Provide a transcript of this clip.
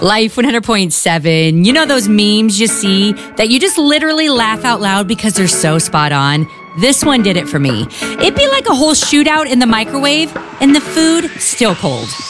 Life 100.7. You know those memes you see that you just literally laugh out loud because they're so spot on? This one did it for me. It'd be like a whole shootout in the microwave and the food still cold.